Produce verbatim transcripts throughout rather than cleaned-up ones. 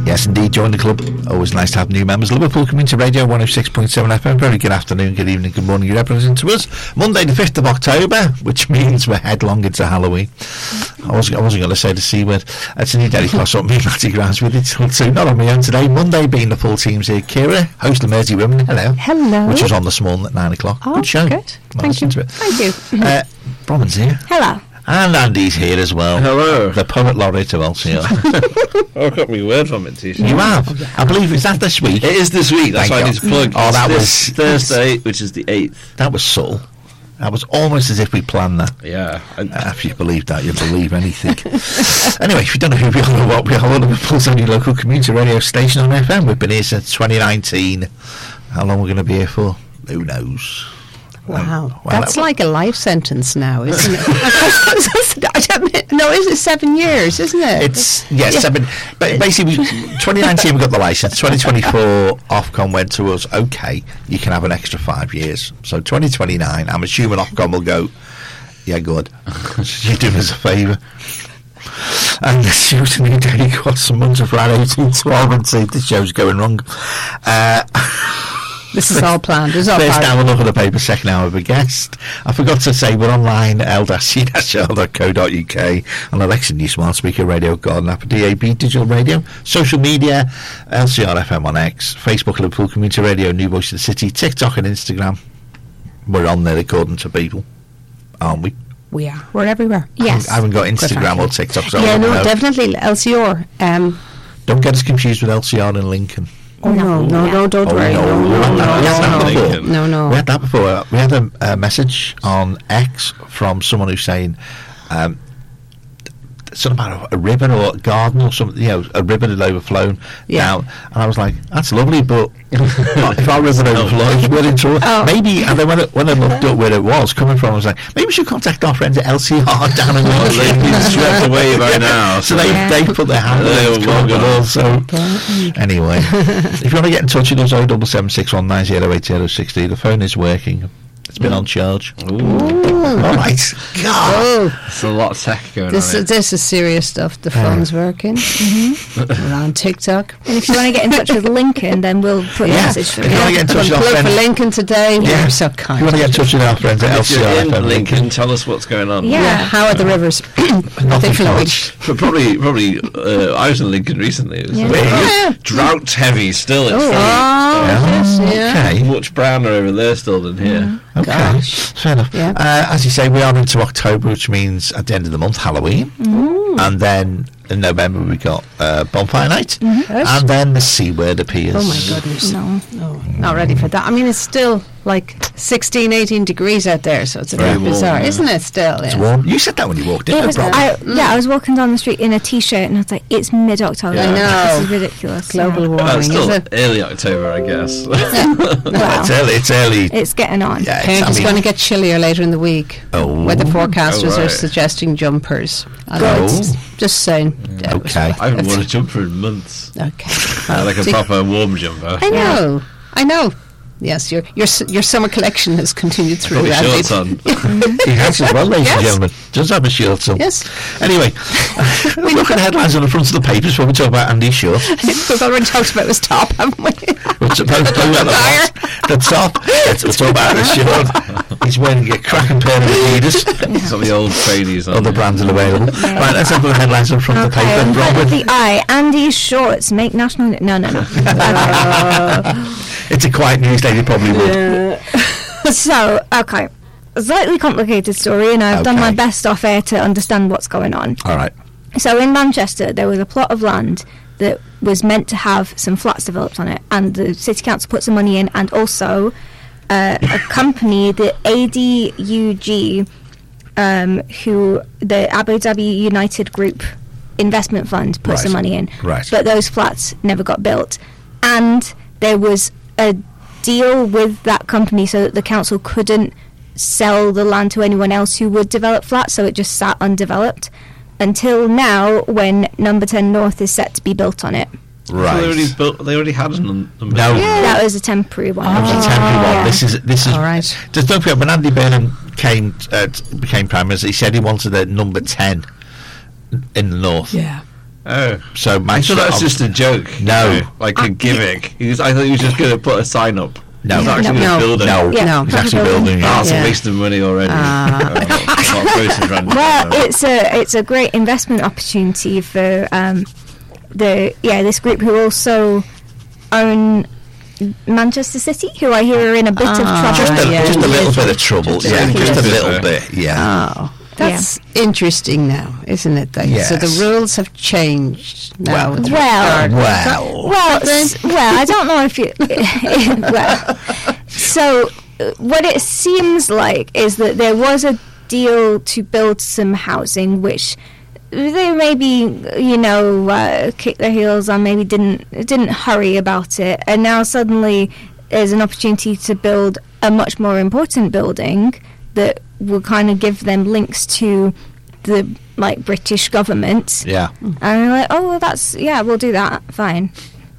Yes, indeed. Join the club. Always nice to have new members. Liverpool Community Radio one oh six point seven F M. Very good afternoon, good evening, good morning. You're representing to us. Monday the fifth of October, which means we're headlong into Halloween. I wasn't, I wasn't going to say the C word. It's a new daily class up me, Matty Grimes with it. So not on my own today. Monday being the full teams here. Kira, host of Mersey Women. Hello. Hello. Which was on this morning at nine o'clock. Oh, good show. Good. Thank you. Thank you. Uh, Bromman's here. Hello. And Andy's here as well. Hello. The poet laureate of L C R. Oh, I've got my word from it, t-shirt. You have? I believe, is that this week? It is this week, that's Thank why I you. need to plug. Oh, that It's was- this Thursday, which is the eighth. That was subtle. That was almost as if we planned that. Yeah. And Uh, if you believe that, you believe anything. Anyway, if you don't know who we are or what we are, Liverpool's only local community radio station on F M. We've been here since twenty nineteen. How long we're going to be here for? Who knows? Wow. Um, well, That's that- like a life sentence now, isn't it? I don't, no, is it seven years, isn't it? It's, yes, seven. But basically, we, twenty nineteen we got the licence. twenty twenty-four Ofcom went to us, OK, you can have an extra five years. So twenty twenty-nine, I'm assuming Ofcom will go, yeah, good. You're doing us a favour. And the shooting new daily got some months of Friday eighteen twelve and see if the show's going wrong. Uh, This is all planned. It's all First planned. hour look at the paper, second hour of a guest. I forgot to say we're online at l c dot co dot u k on Alexa, new smart speaker, radio, garden app, D A B, digital radio, social media, L C R F M on X, Facebook, Liverpool Community Radio, New Voice of the City, TikTok and Instagram. We're on there according to people, aren't we? We are. We're everywhere. I haven't got Instagram or TikTok, so I Yeah, don't no, know. definitely L C R. Um, Don't get us confused with L C R in Lincoln. oh, no, no, no, don't Oh, worry. no, No, we no, had no, that- we had that no, before. no, no. We had that before. Uh, We had a, a message on X from someone who's saying um, something about a, a river or a garden or something, you know, a river had overflown Yeah. down. And I was like, that's lovely, but if our river overflows, we're in trouble. Oh. Maybe, and then when, it, when I looked up where it was coming from, I was like, maybe we should contact our friends at L C R down in well, they've been Lincoln. swept away by now. So they, Yeah. they put their hand They on were it, well but gone. also anyway, if you want to get in touch with us, oh double seven six one nine zero eight zero six zero. The phone is working. It's been on charge. Ooh, All right, God. Oh, there's a lot of tech going this, on is, this is serious stuff. The phone's working. We're on TikTok. And if you want to get in touch with Lincoln, then we'll put a Yeah. message through. If you want to get in touch with our Plug for friends, Lincoln today. Yeah. You're so if kind. you want to get in touch with our friends at If L C you're R in F M Lincoln, tell us what's going on. Yeah. Yeah, how are the rivers? I Nothing think like, much. But probably, probably. Uh, I was in Lincoln recently. It was Yeah. very Yeah. drought heavy still. It's oh, very, yes, Yeah. yeah. Okay. much browner over there still than here. Okay, Gosh. fair enough. Yeah. Uh, as you say, we are into October, which means at the end of the month, Halloween. And then in November, we got uh, Bonfire Night. Yes. And then the C word appears. Oh my goodness. No. No, not ready for that. I mean, it's still like sixteen, eighteen degrees out there, so it's a Very bit warm, bizarre, yeah. isn't it, still? It's Yeah. warm. You said that when you walked in. It no was, problem. I, yeah, I was walking down the street in a t-shirt and I was like, it's mid-October. Yeah. I know. This is ridiculous. Global yeah. Well, warming, it's is still it? early October, I guess. Well, It's early. It's early. it's getting on. Yeah, Apparently I it's mean- going to get chillier later in the week. Oh. Where the forecasters Oh, are right. suggesting jumpers. I Good. know, it's just saying. Yeah, it was- Okay. I haven't worn a jumper in months. Okay. Uh, like a See, proper warm jumper. I know. I know. Yes, your your s- your summer collection has continued through. Got my Andy. shorts on. He has as well, ladies and Yes. gentlemen. Does have a shirt on. Yes. Anyway, we look at headlines on the front of the papers when we talk about Andy's shirt. We've already talked about his top, haven't we? We're supposed to talk about the, bot- the top. Let's we'll talk about the shirt. He's wearing a cracking pair of Adidas. Some of the old tradies on. Other brands are available. Right, let's have the headlines on the front of the Okay, paper. in front of Robert, the eye, Andy's shorts make national... No, no, no. it's a quiet news day, you probably would. So, okay. A slightly complicated story, and I've done Okay. my best off air to understand what's going on. All right. So in Manchester, there was a plot of land that was meant to have some flats developed on it, and the city council put some money in, and also uh, a company, the A D U G, um, who the Abu Dhabi United Group Investment Fund put Right. some money in. Right. But those flats never got built, and there was a deal with that company so that the council couldn't sell the land to anyone else who would develop flats, so it just sat undeveloped until now, when Number ten North is set to be built on it. Right. So they already built. They already had a num- number. No. two. Yeah. That was a temporary one. That was a temporary one. Yeah. This is this is. All right. Just don't forget when Andy Burnham came uh, t- became prime minister. He said he wanted a number ten in the north. Yeah. Oh, So I thought Manchester. that was just a joke. No. you know, like a gimmick. He was, I thought he was just going to put a sign up. No. He's actually No. going to build it. no, Yeah. no, he's actually building. Ah, it. it's a Yeah. waste of money already. Ah. Uh, not- not posting around- Well, it's a it's a great investment opportunity for um, the yeah this group who also own Manchester City, who I hear are in a bit of Ah, Just trouble. a, yeah. just a little Yes. bit of trouble. Just a yeah, little just a bit. little bit. Yeah. Oh, that's interesting now, isn't it? Like, So the Yes. rules have changed now. Well- with Well- regard- Well. Well, s- well, I don't know if you. well, so uh, what it seems like is that there was a deal to build some housing, which they maybe, you know, uh, kicked their heels on, maybe didn't didn't hurry about it, and now suddenly there's an opportunity to build a much more important building that will kind of give them links to the like British government. Yeah. And I'm like, oh, well, that's, yeah, we'll do that, fine.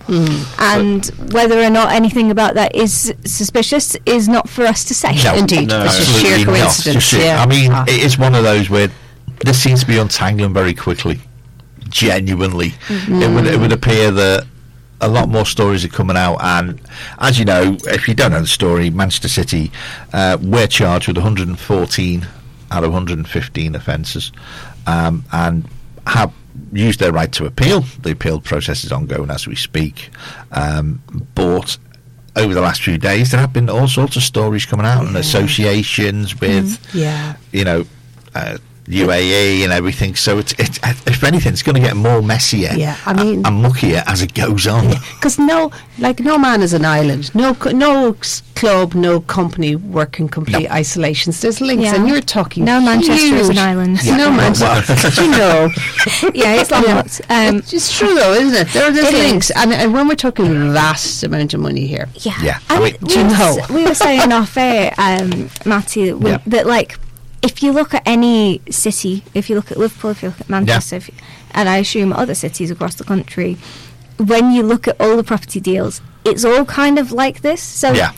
And whether or not anything about that is suspicious is not for us to say. No, Indeed, No, it's just absolutely sheer not. coincidence. Just sheer- yeah. I mean, Ah. it is one of those where this seems to be untangling very quickly. Genuinely, it would it would appear that a lot more stories are coming out, and as you know, if you don't know the story, Manchester City, uh, we're charged with one hundred fourteen out of one hundred fifteen offences, um, and have used their right to appeal. The appeal process is ongoing as we speak, um, but over the last few days there have been all sorts of stories coming out and associations with yeah. you know uh, U A E and everything, so it's, it's if anything it's going to get more messier Yeah, I a- mean- and muckier as it goes on. Because no, like no man is an island. No, co- no s- club, no company work in complete No. isolations. There's links, Yeah. and you're talking. No, Manchester is an huge- island. Yeah. No Well, Manchester. you know, Yeah, it's landlocked. Um, it's just true though, isn't it? There are there's It is. links, and, and when we're talking vast amount of money here, yeah. Yeah, I I mean, mean- we, Do you were, know? s- we were saying off air, um, Matty, that, we, Yeah. that like, if you look at any city, if you look at Liverpool, if you look at Manchester, if you, and I assume other cities across the country, when you look at all the property deals, it's all kind of like this. So Yeah.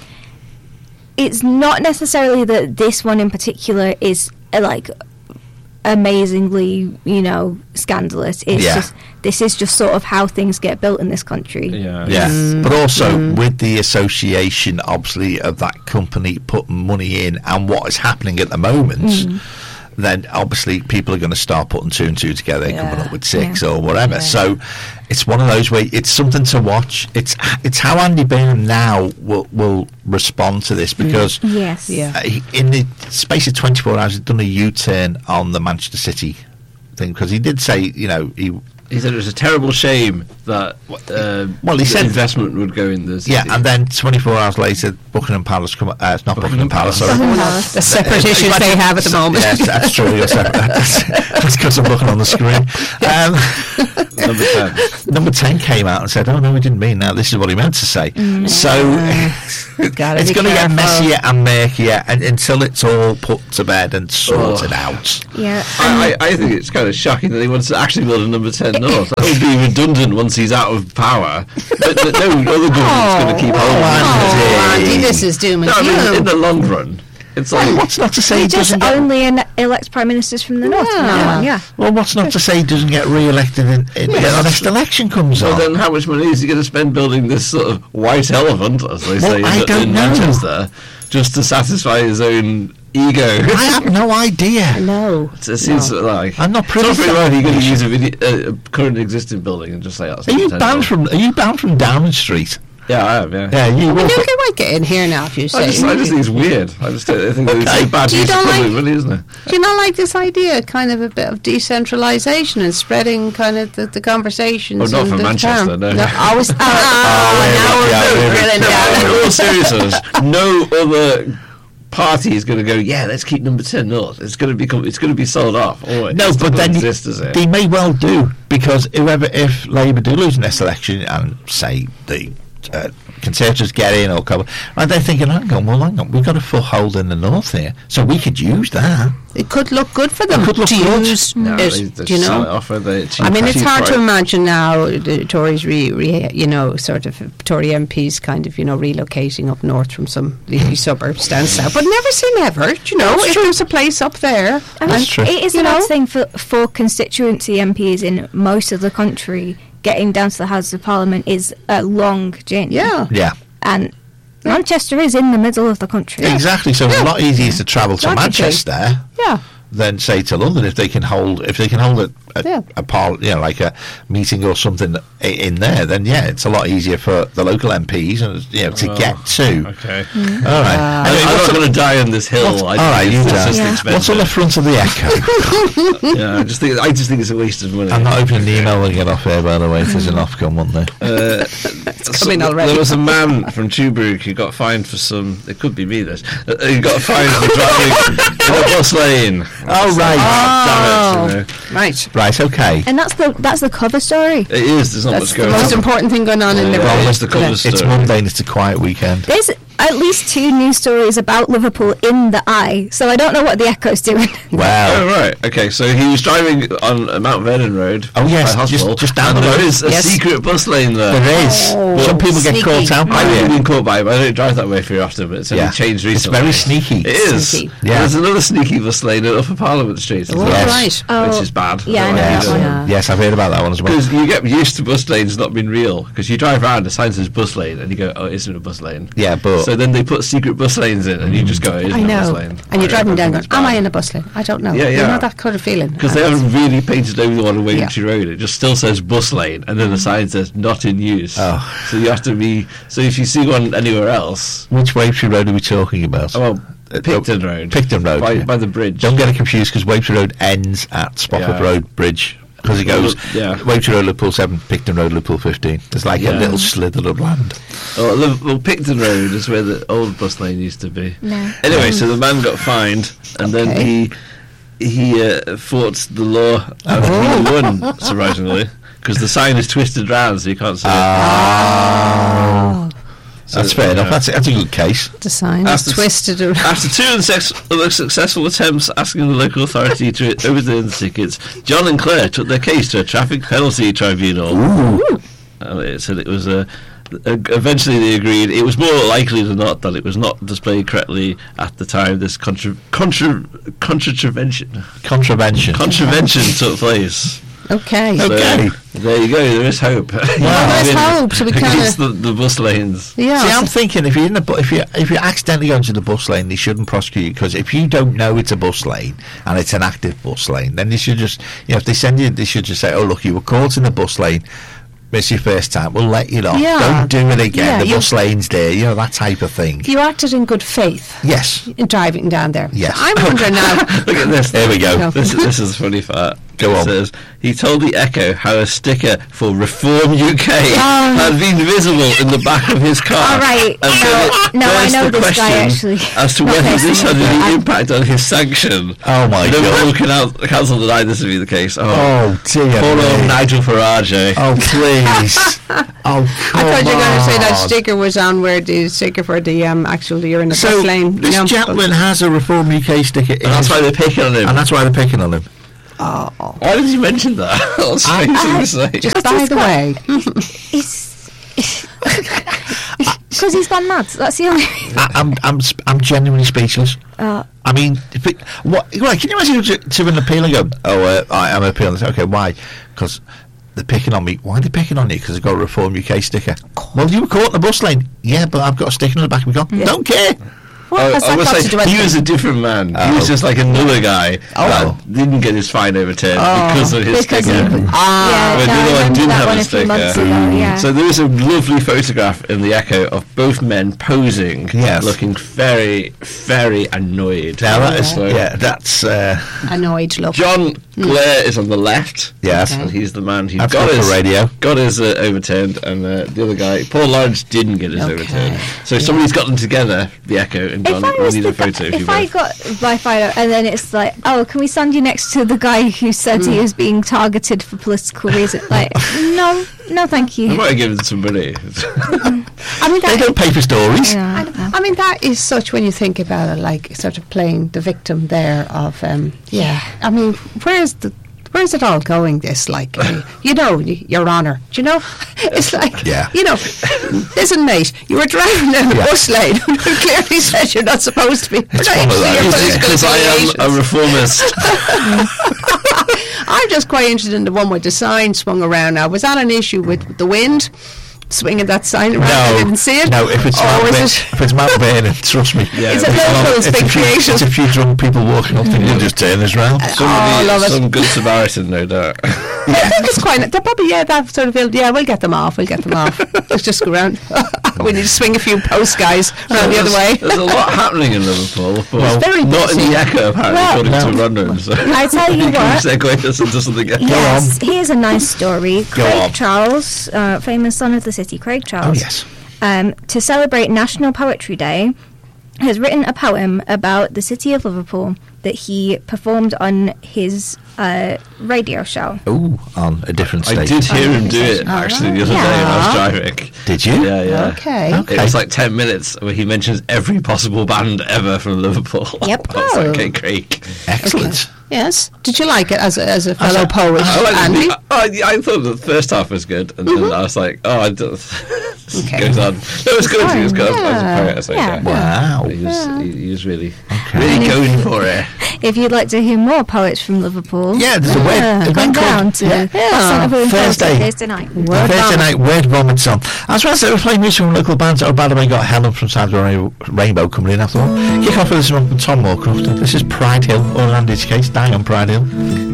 it's not necessarily that this one in particular is uh, like amazingly, you know, scandalous. It's Yeah. just this is just sort of how things get built in this country. Yeah. Yeah, Mm. but also with the association, obviously, of that company putting money in and what is happening at the moment, Mm. then obviously people are going to start putting two and two together, and coming Yeah. up with six Yeah. or whatever. Yeah. So it's one of those where it's something to watch. It's it's how Andy Burnham now will will respond to this, because Yes. Yeah. uh, he, in the space of twenty-four hours, he's done a U-turn on the Manchester City thing, because he did say, you know, he. He said it was a terrible shame that uh, Well, he the said- investment would go in the city. Yeah, and then twenty-four hours later, Buckingham Palace come. Uh, it's not Buckingham, Buckingham Palace. Palace. Sorry. Buckingham the separate Uh, issues they have at the moment. Yes, that's true. Yes, that's that's because I'm looking on the screen. Um, number ten. number ten came out and said, "Oh no, we didn't mean that. This is what he meant to say." So Gotta it's be going to get careful. messier and murkier, and, until it's all put to bed and sorted Oh. out. Yeah. I, I I think it's kind of shocking that he wants to actually build a number ten north. That would be redundant once he's out of power. But, but no other government's going to keep holding oh, it. Oh, Andy. Andy, this is doom and No, I mean, in gloom. the long run, it's like What's not to say he He just doesn't get? only en- elects prime ministers from the north. from now Yeah. on, yeah. Well, what's not to say he doesn't get re-elected in, in, when the next election comes well, on? then how much money is he going to spend building this sort of white elephant, as they Well, say I in, don't in know. Manchester, just to satisfy his own ego? I have no idea. No. It seems like I'm not privy It's to not very that well you're going to information. use a, video, uh, a current existing building and just say that's Are you number ten banned north. from? Are you banned from Downing Street? Yeah, I am. Yeah. Yeah, you You will. can might get in here now if you I say. just, I just think it's weird. I just I think that it's Okay. a bad Do you use of don't public like- money, isn't it? Do you not like this idea, kind of a bit of decentralisation and spreading kind of the, the conversations? Oh, not and for the Manchester, town? no. I was. Oh, yeah, now yeah, we're yeah, drilling yeah. down. In all seriousness, no other party is going to go. Yeah, let's keep number ten north. It's going to become. It's going to be sold off. Oh, No, it's but not then gonna exist, is it? they may well do, because whoever, if Labour do lose in this election and say the uh, Conservatives get in or cover, and they're thinking, hang on, well, hang on, we've got a foothold in the north here, so we could use that. It could look good for them It could look to good. use No, it, they, they do you sell know? it off, won't they? I mean, it's Cheap hard to price. imagine now the Tories, re, re, you know, sort of Tory M Ps kind of, you know, relocating up north from some leafy suburbs down south. But never say never, do you know, That's if true. there's a place up there. I mean, That's true. It is You a nice know? thing for, for constituency M Ps in most of the country. Getting down to the Houses of Parliament is a long journey. Yeah. Yeah. And Manchester is in the middle of the country. Exactly. So it's a lot easier to travel to Logically. Manchester Yeah. than say to London if they can hold if they can hold a a, Yeah. a par, you know, like a meeting or something i- in there. Then yeah, it's a lot easier for the local M Ps and you know to Oh, get to. Okay. All right. Uh, Anyway, I'm what's not on- going to die on this hill. what's- I all think right, it's- you it's die. just Yeah. expensive. What's on the front of the Echo? Yeah, I just think I just think it's a waste of money. I'm not opening the email when we get off here, by the way. If there's an Ofcom one there. Uh, coming so- already. There was a man from Tuberg who got fined for some. It could be me. This. Uh, he got fined for driving in a bus lane. Oh right, Damn it, you know. Right. right, okay. And that's the that's the cover story. It is. There's not That's much the going most on. important thing going on in Yeah, Liverpool. it's the cover story. It's Monday and it's a quiet weekend. There's at least two news stories about Liverpool in the Eye, so I don't know what the Echo's doing. Oh Wow. right, okay. So he was driving on uh, Mount Vernon Road. Oh, yes, by Hospital, just- just down and the road. There is a Yes. secret bus lane there. There is. Oh, Some people get sneaky. caught out by I've it. been caught by it, but I don't drive that way very often. But it's only Yeah. changed It's recently. very sneaky. It is. Sneaky. Yeah. There's another sneaky bus lane at Upper Parliament Street, isn't Oh, there? Yes. right. Oh, Which is bad. yeah, I don't know like Yes. that it. one. Yeah. Yes, I've heard about that one as well. Because you get used to bus lanes not being real. Because you drive around, the sign says bus lane, and you go, "Oh, it isn't a bus lane." Yeah, but So then they put secret bus lanes in, and you just go, "It isn't I a bus know. lane." And you're driving down going, It's am I bad. in a bus lane? I don't know. Yeah, You yeah. know that kind of feeling. Because they Uh, haven't really painted over the one on Wavertree Yeah. Road. It just still says bus lane, and then the sign says not in use. Oh. So you have to be. So if you see one anywhere else, which Wavertree Road are we talking about? oh, well, Uh, Picton Road. Picton Road, By, yeah. by the bridge. Don't get it confused because Wavertree Road ends at Spofford Yeah. Road Bridge. Because it goes Yeah. Wavertree Road, Liverpool seven, Picton Road, Liverpool fifteen. There's like a Yeah. little slither of land. Oh, Liv- well, Picton Road is where the old bus lane used to be. No. Anyway, so the man got fined, and then Okay. he he uh, fought the law, and he won, surprisingly, because the sign is twisted round, so you can't see it. Ah, So, that's fair enough. yeah. That's, that's a good case. the sign is After- twisted around. After two unsex- unsuccessful attempts asking the local authority to overturn the tickets, John and Claire took their case to a traffic penalty tribunal. And it said it was a. Uh, eventually, they agreed. It was more likely than not that it was not displayed correctly at the time this contra- contra- contravention Contravention. contravention took place. Okay. So, Okay. there you go. There is hope. Well, there is hope, so we against kinda- the, the bus lanes. Yeah. See, I'm thinking if you're in the bu- if you if you accidentally go into the bus lane, they shouldn't prosecute you because if you don't know it's a bus lane and it's an active bus lane, then they should just you know if they send you, they should just say, oh look, you were caught in the bus lane. It's your first time. We'll let you off. Yeah. Don't do it again. Yeah, the you- bus lane's there. You know that type of thing. You acted in good faith Yes. in driving down there. Yes. So I'm wondering now. Look at this. There we go. No. This, this is the funny part. Go it on. says, he told the Echo how a sticker for Reform U K Oh. had been visible in the back of his car. All right. And so No, it no, I bears know the this guy, question actually. as to Not whether this had personally, any but I- impact on his sanction. Oh my no God. one can out, council denied this to be the case. Oh, Oh dear. poor old me. Nigel Farage. eh? Oh please. Oh come I thought you were going to say that on. sticker was on where the sticker for the um, actual you're in the So bus lane. this you know. gentleman has a Reform U K sticker, in And that's his- why they're picking on him. and that's why they're picking on him. Oh, Why did you mention that? What a strange thing to say. just by the way. It's because he's gone mad. That's the only. I, I'm I'm sp- I'm genuinely speechless. Uh, I mean, if it, what? Right, can you imagine to, to an appeal and go, "Oh, uh, I, I'm appealing." Say, okay, why? Because they're picking on me. Why are they picking on you? Because I've got a Reform U K sticker. Well, you were caught in the bus lane. Yeah, but I've got a sticker on the back of my car. Don't care. What I, has I that must got say, to do with he anything? was a different man. He Oh. was just like another guy Oh. that didn't get his fine overturned Oh. because of his Because sticker. he- Ah, But yeah, the no, other I one remember didn't that have one a a few months sticker. ago. Yeah. So there is a lovely photograph in the Echo of both men posing, Yes. looking very, very annoyed. Now that is So yeah, that's uh, annoyed look. John Blair is on the left. yes. Okay. And he's the man who That's got good his for radio. got his uh, overturned, and uh, the other guy, Paul Lawrence, didn't get his Okay. overturned. So somebody's got them together, the Echo and John. If I We was need the a photo. guy, if you if I will. got my photo and then it's like, oh, can we stand you next to the guy who said he was being targeted for political reasons? Like, no, No, thank I you. might have given somebody. I mean, They that, don't pay for stories. Yeah. I, I mean, that is such when you think about it, like sort of playing the victim there of, um, yeah. I mean, where's the, where's it all going? This, like, uh, you know, y- Your Honour, do you know? It's like, Yeah. you know, listen, mate, you were driving down the Yeah. bus lane who clearly says you're not supposed to be. It's Right, one of so your those, isn't it? political Because I am a affiliations. reformist. I'm just quite interested in the one with the sign swung around. Now, was that an issue with the wind swinging that sign around? I No, didn't see it. no. If it's Or Mount was Bain, it- if it's Mount Bain, trust me. Yeah. Is it It's local? It's It's a big few- creation. It's a few drunk people walking up, and you just turn us round. Somebody, love it. some good Samaritan, no doubt. It's quite. They're probably yeah. That sort of. Yeah, we'll get them off. We'll get them off. Let's just go around. We need to swing a few post guys round the other way. There's a lot happening in Liverpool, but Well, very not in busy. the Echo, apparently, Well, according no. to Rundgren. So I tell you you can what. segue us into something else. Yes, here's a nice story. Go Craig on. Charles, uh, famous son of the city, Craig Oh Charles, yes. um, to celebrate National Poetry Day, has written a poem about the city of Liverpool that he performed on his uh, radio show. Oh, on a different I stage. did hear him do it Oh, actually the other day when I was driving. Did you? Yeah, yeah. Okay. Okay. It was like ten minutes where he mentions every possible band ever from Liverpool. Yep. I was like, Oh. okay, Craig. Excellent. Yes. Did you like it as a, as a fellow said- poet, I, liked Andy? the, I, I thought the first half was good, and then I was like, oh, I don't, this Okay. goes on. No, it was good. It was good. I was a poet, I was like, Yeah. yeah. Wow. He was, he, he was really, Okay. really going for it. If you'd like to hear more poets from Liverpool, Yeah, there's a word- yeah, a come word called- down to yeah. yeah. Thursday. Thursday night. Word Thursday bomb. night, Word Bomb and Song. I was about to say, we're playing music from local bands. Oh, by the way, got Helen from Salisbury Rainbow coming in after all. Kick off with this one from Tom Moorcroft. This is Pride Hill, or in Andy's case, Die on Pride Hill.